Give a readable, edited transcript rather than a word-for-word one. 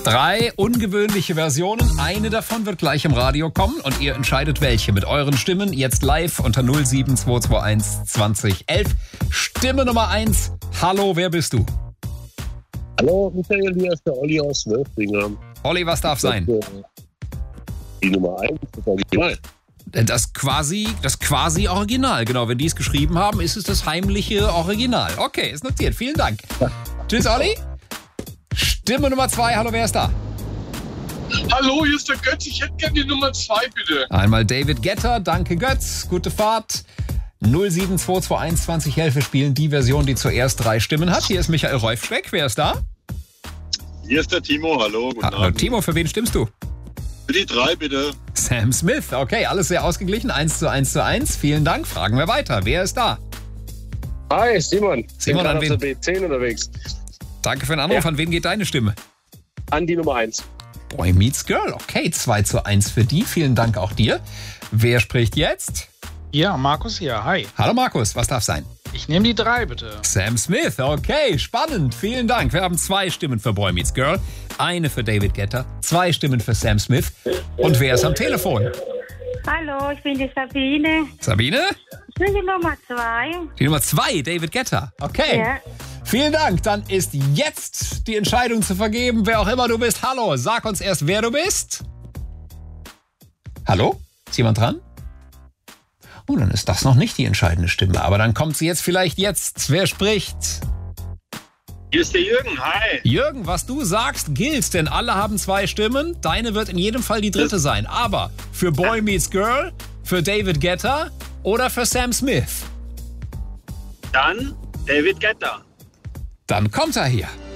3 ungewöhnliche Versionen. Eine davon wird gleich im Radio kommen und ihr entscheidet welche. Mit euren Stimmen jetzt live unter 07221 2011. Stimme Nummer 1. Hallo, wer bist du? Hallo, Michael, hier ist der Olli aus Wölflingen. Olli, was darf sein? Die Nummer 1, das Original. Das quasi Original. Genau, wenn die es geschrieben haben, ist es das heimliche Original. Okay, ist notiert. Vielen Dank. Tschüss, Olli. Stimme Nummer 2. Hallo, wer ist da? Hallo, hier ist der Götz. Ich hätte gerne die Nummer 2, bitte. Einmal David Guetta. Danke, Götz. Gute Fahrt. 07221 2011. Wir spielen die Version, die zuerst 3 Stimmen hat. Hier ist Michael Reufschreck. Wer ist da? Hier ist der Timo. Hallo, guten Hallo, Abend. Timo, für wen stimmst du? Für die 3, bitte. Sam Smith. Okay, alles sehr ausgeglichen. 1:1. Vielen Dank. Fragen wir weiter. Wer ist da? Hi, Simon. Simon, an auf wen? der B10 unterwegs. Danke für den Anruf. Ja. An wen geht deine Stimme? An die Nummer 1. Boy Meets Girl. Okay, 2:1 für die. Vielen Dank auch dir. Wer spricht jetzt? Ja, Markus hier. Hi. Hallo Markus, was darf sein? Ich nehme die 3, bitte. Sam Smith. Okay, spannend. Vielen Dank. Wir haben 2 Stimmen für Boy Meets Girl. Eine für David Guetta. 2 Stimmen für Sam Smith. Und wer ist am Telefon? Hallo, ich bin die Sabine. Sabine? Ich bin die Nummer 2. Die Nummer 2, David Guetta. Okay. Ja. Vielen Dank. Dann ist jetzt die Entscheidung zu vergeben, wer auch immer du bist. Hallo, sag uns erst, wer du bist. Hallo? Ist jemand dran? Oh, dann ist das noch nicht die entscheidende Stimme. Aber dann kommt sie jetzt vielleicht jetzt. Wer spricht? Hier ist der Jürgen. Hi. Jürgen, was du sagst, gilt, denn alle haben 2 Stimmen. Deine wird in jedem Fall die dritte sein. Aber für Boy Meets Girl, für David Guetta oder für Sam Smith? Dann David Guetta. Dann kommt er hier.